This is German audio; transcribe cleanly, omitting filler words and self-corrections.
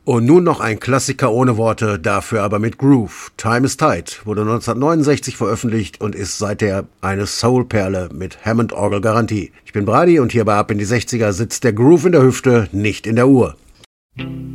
Und nun noch ein Klassiker ohne Worte, dafür aber mit Groove. Time is Tight wurde 1969 veröffentlicht und ist seither eine Soul-Perle mit Hammond-Orgel-Garantie. Ich bin Brady und hier bei Ab in die 60er sitzt der Groove in der Hüfte, nicht in der Uhr.